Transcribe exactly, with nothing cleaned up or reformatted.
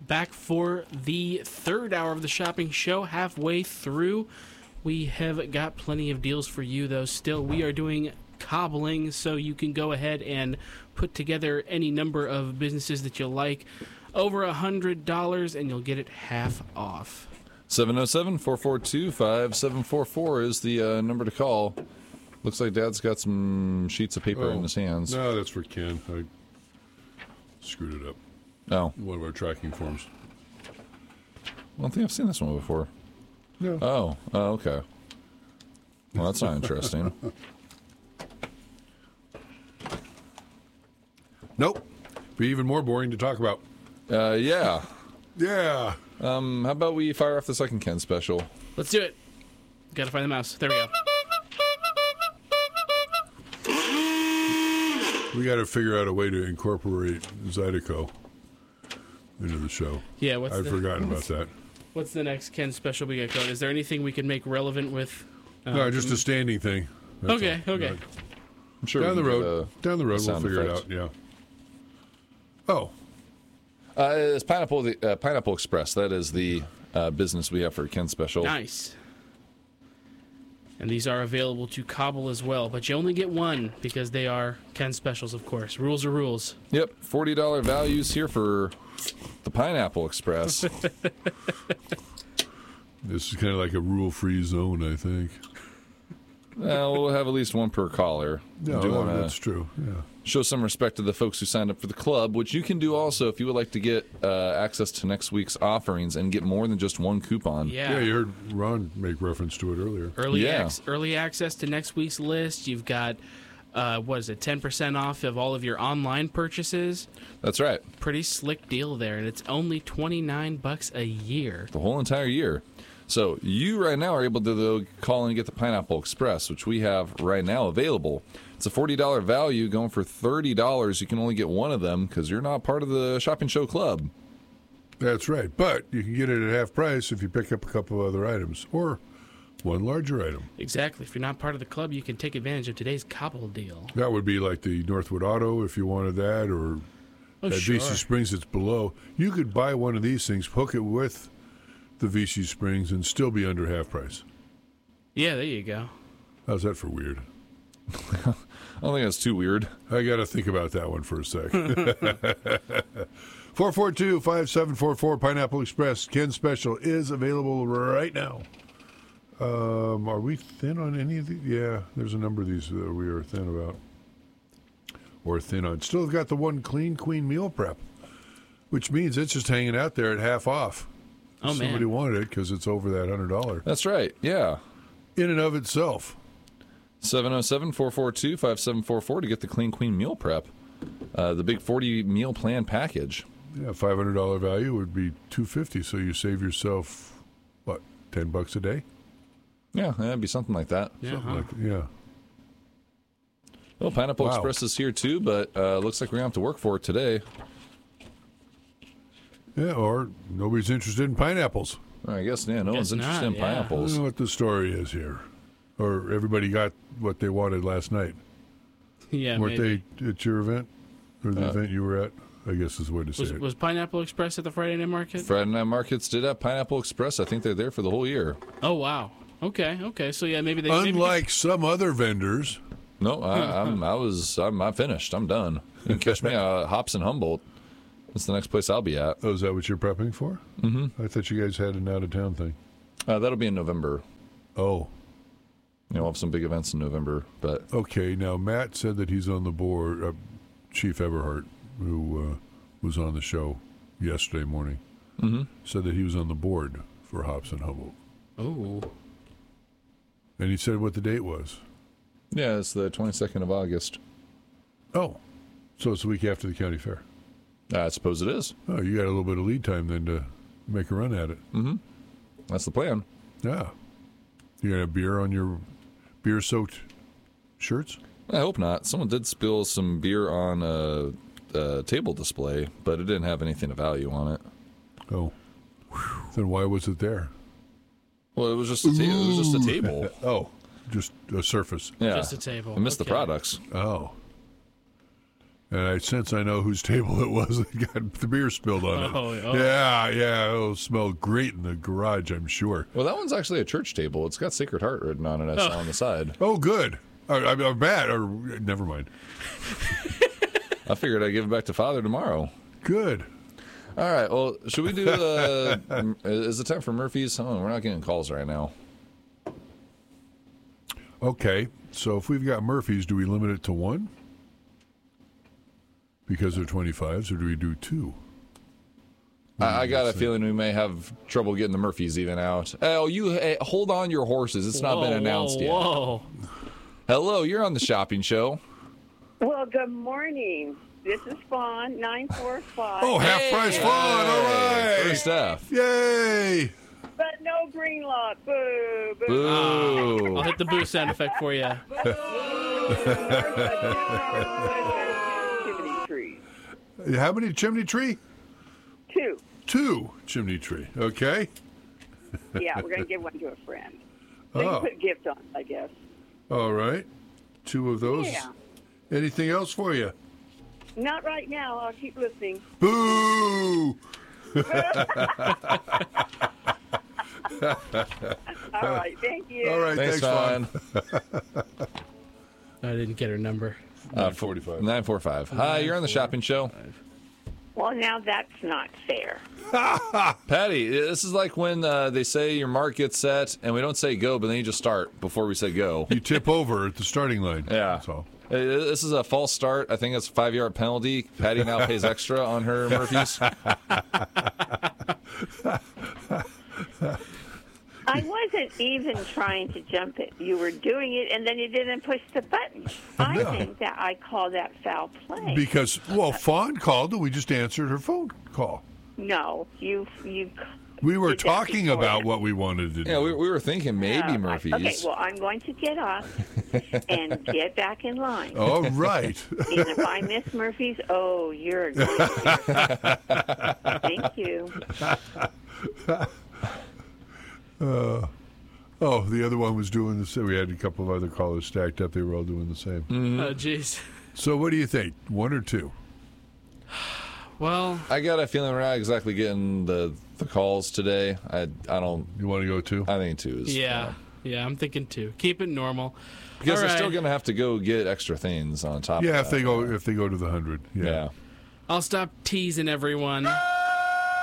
back for the third hour of the shopping show. Halfway through, we have got plenty of deals for you, though. Still, we are doing cobbling, so you can go ahead and put together any number of businesses that you like. Over a hundred dollars, and you'll get it half off. seven oh seven, four four two, five seven four four is the uh, number to call. Looks like Dad's got some sheets of paper Oh, in his hands. No, that's for Ken. I screwed it up. Oh. One of our tracking forms. I don't think I've seen this one before. No. Oh, oh okay. Well, that's not interesting. Nope. Be even more boring to talk about. Uh, yeah. Yeah. Um, how about we fire off the second Ken special? Let's do it. Gotta find the mouse. There we go. We got to figure out a way to incorporate Zydeco into the show. Yeah, what's I'd the, forgotten about that. What's the next Ken special we got going? Is there anything we can make relevant with? Uh, no, just a standing thing. That's Okay, all. okay. Right. I'm sure Down we the can road. get, uh, Down the road, we'll sound figure effect. it out. Yeah. Oh, Uh, it's Pineapple the, uh, Pineapple Express. That is the uh, business we have for Ken special. Nice. And these are available to cobble as well, but you only get one because they are Ken specials, of course. Rules are rules. Yep, forty dollars values here for the Pineapple Express. this is kind of like a rule-free zone, I think. Well, we'll have at least one per caller. No, do that- wanna that's true. Yeah. show some respect to the folks who signed up for the club, which you can do also if you would like to get uh, access to next week's offerings and get more than just one coupon. Yeah. Yeah, you heard Ron make reference to it earlier. Early, Yeah. ac- early access to next week's list. You've got, uh, what is it, ten percent off of all of your online purchases. That's right. Pretty slick deal there, and it's only twenty-nine bucks a year. The whole entire year. So you right now are able to though, call and get the Pineapple Express, which we have right now available. It's a forty dollars value going for thirty dollars. You can only get one of them because you're not part of the Shopping Show Club. That's right. But you can get it at half price if you pick up a couple of other items or one larger item. Exactly. If you're not part of the club, you can take advantage of today's cobble deal. That would be like the Northwood Auto if you wanted that, or Oh, at sure. V C Springs it's below. You could buy one of these things, hook it with the V C Springs, and still be under half price. Yeah, there you go. How's that for weird? I don't think that's too weird. I got to think about that one for a sec. four four two, five seven four four Pineapple Express. Ken Special is available right now. Um, are we thin on any of these? Yeah, there's a number of these that we are thin about. Or thin on. Still got the one Clean Queen meal prep, which means it's just hanging out there at half off. Oh, man. Somebody wanted it because it's over that one hundred dollars. That's right. Yeah. In and of itself. seven oh seven, four four two, five seven four four to get the Clean Queen meal prep. Uh, the big forty meal plan package. Yeah, five hundred dollars value would be two hundred fifty dollars, so you save yourself, what, ten bucks a day? Yeah, that'd be something like that. Yeah, Something huh? like yeah. Well, Pineapple Wow. Express is here too, but uh, looks like we're going to have to work for it today. Yeah, or nobody's interested in pineapples. I guess, yeah, no Guess one's interested not, in yeah. I pineapples. don't know what the story is here. Or everybody got what they wanted last night. Yeah, Weren't maybe. they at your event? Or the Uh, event you were at? I guess is the way to say Was, it. was Pineapple Express at the Friday Night Market? Friday Night Markets did have Pineapple Express. I think they're there for the whole year. Oh, wow. Okay, okay. So, yeah, maybe they... maybe- Unlike some other vendors. No, I, I'm, I was, I'm, I'm finished. I'm done. You can catch me at Hops and Humboldt. That's the next place I'll be at. Oh, is that what you're prepping for? Mm-hmm. I thought you guys had an out-of-town thing. Uh, that'll be in November. Oh, You know, we'll have some big events in November, but okay. Now, Matt said that he's on the board, uh, Chief Everhart, who uh, was on the show yesterday morning, mm-hmm. said that he was on the board for Hops and Humboldt. Oh, And he said what the date was. yeah, it's the twenty-second of August. Oh, so it's the week after the county fair. I suppose it is. Oh, you got a little bit of lead time then to make a run at it. Mm-hmm. That's the plan. Yeah. You gonna have beer on your beer-soaked shirts? I hope not. Someone did spill some beer on a, a table display, but it didn't have anything of value on it. Oh. Then why was it there? Well, it was just a ta- it was just a table. Oh, just a surface. Yeah, just a table. I missed Okay. the products. Oh. And I sense I know whose table it was that got the beer spilled on it. Oh, oh. Yeah, yeah. It'll smell great in the garage, I'm sure. Well, that one's actually a church table. It's got Sacred Heart written on it, I saw on the side. Oh, good. I, I, I'm bad. Or, never mind. I figured I'd give it back to Father tomorrow. Good. All right, well, should we do the... is it time for Murphy's? Oh, we're not getting calls right now. Okay, so if we've got Murphy's, do we limit it to one? Because they're twenty-fives, or do we do two? I, I got a feeling we may have trouble getting the Murphys even out. Oh, you hey, hold on your horses. It's not Whoa, been announced whoa, yet. whoa. Hello, you're on the shopping show. Well, good morning. This is Fawn, nine four five. Oh, half price fun. All right. First F. Yay. But no green lot. Boo, boo. Boo. I'll hit the boo sound effect for you. Chimney trees. How many chimney tree? Two. Two chimney tree. Okay. Yeah, we're going to give one to a friend. So you Oh. can put a gift on it, I guess. All right. Two of those. Yeah. Anything else for you? Not right now. I'll keep listening. Boo! All right. Thank you. All right. Thanks, Thanks, Fawn. Fawn. I didn't get her number. Uh, forty-five. nine four five. Hi, you're on the shopping show. Well, now that's not fair. Patty, this is like when uh, they say your mark gets set, and we don't say go, but then you just start before we say go. You tip over at the starting line. Yeah. That's all. Uh, This is a false start. I think it's a five-yard penalty. Patty now pays extra on her Murphys. I wasn't even trying to jump it. You were doing it, and then you didn't push the button. I No. think that I call that foul play. Because, well, Fawn called and we just answered her phone call. No, you you. We were did that talking before. about what we wanted to do. Yeah, we, we were thinking maybe Uh, Murphys. Okay, well, I'm going to get up and get back in line. All right. And if I miss Murphy's, oh, you're going to hear. Thank you. Uh, oh, the other one was doing the same. We had a couple of other callers stacked up. They were all doing the same. Mm-hmm. Oh, jeez. So what do you think? One or two? Well, I got a feeling we're not exactly getting the, the calls today. I I don't. You want to go two? I think two is. yeah. Yeah, I'm thinking two. Keep it normal. Because All they're still right. going to have to go get extra things on top Yeah, of if that. they go if they go to the hundred. Yeah. Yeah. I'll stop teasing everyone.